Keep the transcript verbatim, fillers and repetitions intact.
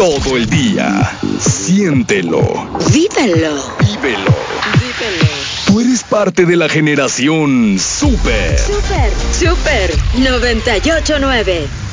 todo el día. Siéntelo. Vívelo. Vívelo. Vívelo. Tú eres parte de la generación Super. Super. Super noventa y ocho nueve.